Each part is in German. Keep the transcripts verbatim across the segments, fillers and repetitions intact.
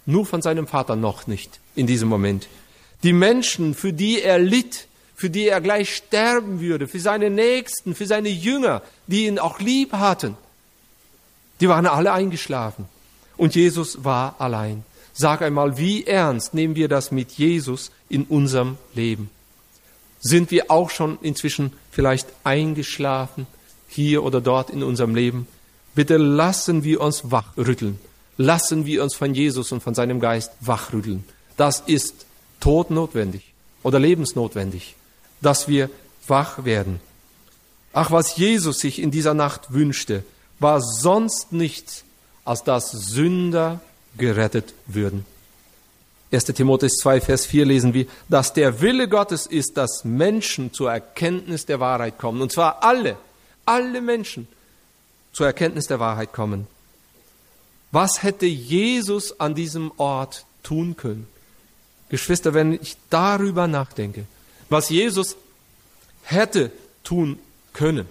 nur von seinem Vater noch nicht in diesem Moment. Die Menschen, für die er litt, für die er gleich sterben würde, für seine Nächsten, für seine Jünger, die ihn auch lieb hatten, die waren alle eingeschlafen. Und Jesus war allein. Sag einmal, wie ernst nehmen wir das mit Jesus in unserem Leben? Sind wir auch schon inzwischen vielleicht eingeschlafen, hier oder dort in unserem Leben? Bitte lassen wir uns wachrütteln. Lassen wir uns von Jesus und von seinem Geist wachrütteln. Das ist todnotwendig oder lebensnotwendig, dass wir wach werden. Ach, was Jesus sich in dieser Nacht wünschte, war sonst nichts, als dass Sünder gerettet würden. erster Timotheus zwei, Vers vier lesen wir, dass der Wille Gottes ist, dass Menschen zur Erkenntnis der Wahrheit kommen. Und zwar alle, alle Menschen zur Erkenntnis der Wahrheit kommen. Was hätte Jesus an diesem Ort tun können? Geschwister, wenn ich darüber nachdenke, was Jesus hätte tun können,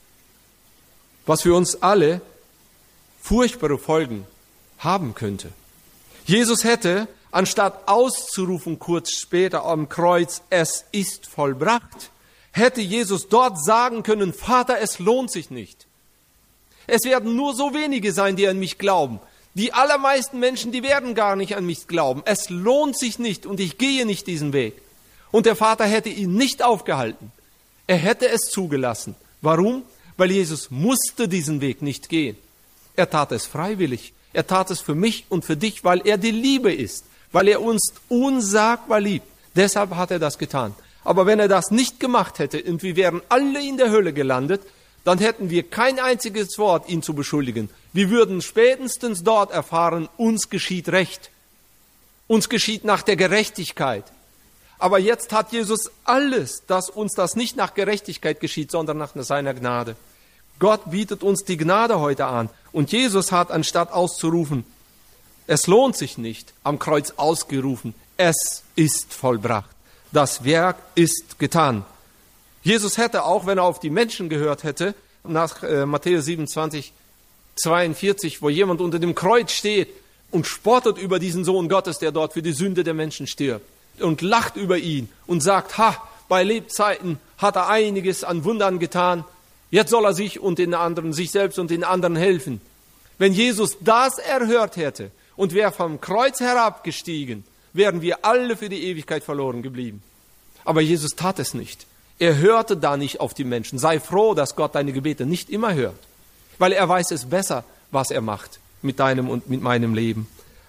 was für uns alle furchtbare Folgen haben könnte. Jesus hätte, anstatt auszurufen kurz später am Kreuz, es ist vollbracht, hätte Jesus dort sagen können, Vater, es lohnt sich nicht. Es werden nur so wenige sein, die an mich glauben. Die allermeisten Menschen, die werden gar nicht an mich glauben. Es lohnt sich nicht und ich gehe nicht diesen Weg. Und der Vater hätte ihn nicht aufgehalten. Er hätte es zugelassen. Warum? Weil Jesus musste diesen Weg nicht gehen. Er tat es freiwillig. Er tat es für mich und für dich, weil er die Liebe ist. Weil er uns unsagbar liebt. Deshalb hat er das getan. Aber wenn er das nicht gemacht hätte und wir wären alle in der Hölle gelandet, dann hätten wir kein einziges Wort, ihn zu beschuldigen. Wir würden spätestens dort erfahren, uns geschieht Recht. Uns geschieht nach der Gerechtigkeit. Aber jetzt hat Jesus alles, dass uns das nicht nach Gerechtigkeit geschieht, sondern nach seiner Gnade. Gott bietet uns die Gnade heute an. Und Jesus hat, anstatt auszurufen, es lohnt sich nicht, am Kreuz ausgerufen, es ist vollbracht. Das Werk ist getan. Jesus hätte auch, wenn er auf die Menschen gehört hätte, nach äh, Matthäus siebenundzwanzig, zweiundvierzig, wo jemand unter dem Kreuz steht und spottet über diesen Sohn Gottes, der dort für die Sünde der Menschen stirbt, und lacht über ihn und sagt, ha, bei Lebzeiten hat er einiges an Wundern getan, jetzt soll er sich und den anderen, sich selbst und den anderen helfen. Wenn Jesus das erhört hätte und wäre vom Kreuz herabgestiegen, wären wir alle für die Ewigkeit verloren geblieben. Aber Jesus tat es nicht. Er hörte da nicht auf die Menschen. Sei froh, dass Gott deine Gebete nicht immer hört, weil er weiß es besser, was er macht mit deinem und mit meinem Leben.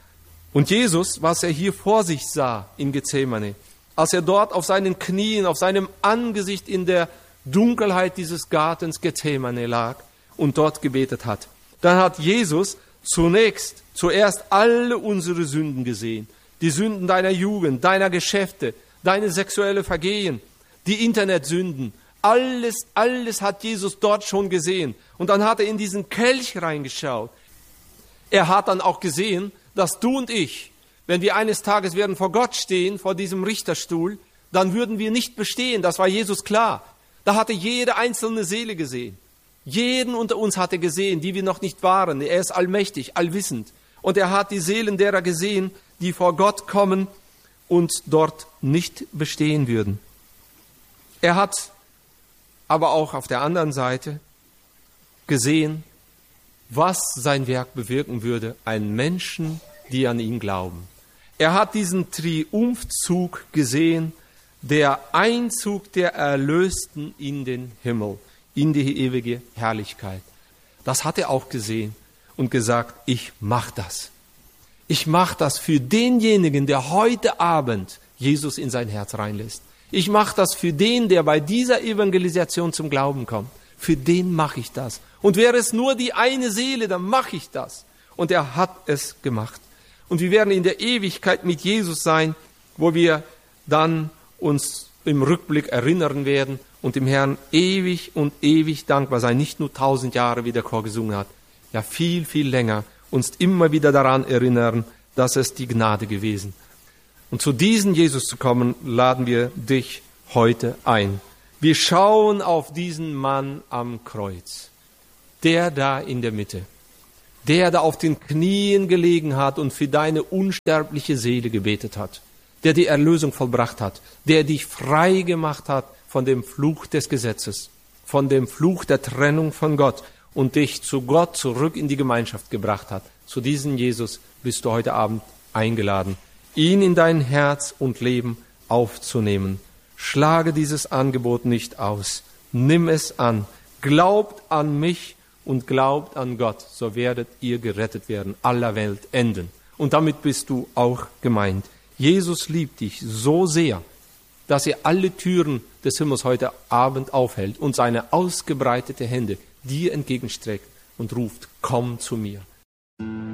Und Jesus, was er hier vor sich sah in Gethsemane, als er dort auf seinen Knien, auf seinem Angesicht in der Dunkelheit dieses Gartens Gethsemane lag und dort gebetet hat, dann hat Jesus zunächst, zuerst alle unsere Sünden gesehen. Die Sünden deiner Jugend, deiner Geschäfte, deine sexuelle Vergehen, die Internetsünden, alles, alles hat Jesus dort schon gesehen. Und dann hat er in diesen Kelch reingeschaut. Er hat dann auch gesehen, dass du und ich, wenn wir eines Tages werden vor Gott stehen, vor diesem Richterstuhl, dann würden wir nicht bestehen. Das war Jesus klar. Da hatte jede einzelne Seele gesehen. Jeden unter uns hat er gesehen, die wir noch nicht waren. Er ist allmächtig, allwissend. Und er hat die Seelen derer gesehen, die vor Gott kommen und dort nicht bestehen würden. Er hat aber auch auf der anderen Seite gesehen, was sein Werk bewirken würde, einen Menschen, die an ihn glauben. Er hat diesen Triumphzug gesehen, der Einzug der Erlösten in den Himmel, in die ewige Herrlichkeit. Das hat er auch gesehen und gesagt, ich mache das. Ich mache das für denjenigen, der heute Abend Jesus in sein Herz reinlässt. Ich mache das für den, der bei dieser Evangelisation zum Glauben kommt. Für den mache ich das. Und wäre es nur die eine Seele, dann mache ich das. Und er hat es gemacht. Und wir werden in der Ewigkeit mit Jesus sein, wo wir dann uns im Rückblick erinnern werden und dem Herrn ewig und ewig dankbar sein. Nicht nur tausend Jahre, wie der Chor gesungen hat. Ja, viel, viel länger. Uns immer wieder daran erinnern, dass es die Gnade gewesen. Und zu diesem Jesus zu kommen, laden wir dich heute ein. Wir schauen auf diesen Mann am Kreuz, der da in der Mitte. der da auf den Knien gelegen hat und für deine unsterbliche Seele gebetet hat, der die Erlösung vollbracht hat, der dich frei gemacht hat von dem Fluch des Gesetzes, von dem Fluch der Trennung von Gott und dich zu Gott zurück in die Gemeinschaft gebracht hat. Zu diesem Jesus bist du heute Abend eingeladen, ihn in dein Herz und Leben aufzunehmen. Schlage dieses Angebot nicht aus. Nimm es an. Glaubt an mich und glaubt an Gott, so werdet ihr gerettet werden, aller Welt enden. Und damit bist du auch gemeint. Jesus liebt dich so sehr, dass er alle Türen des Himmels heute Abend aufhält und seine ausgebreitete Hände dir entgegenstreckt und ruft, komm zu mir.